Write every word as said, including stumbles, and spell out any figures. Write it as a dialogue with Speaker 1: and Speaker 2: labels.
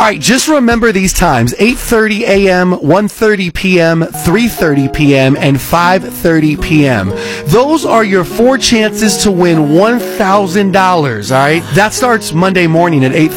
Speaker 1: right, just remember these times: eight thirty a.m., one thirty p.m., three thirty p.m., and five thirty p.m. Those are your four chances to win one thousand dollars, all right? That starts Monday morning at eight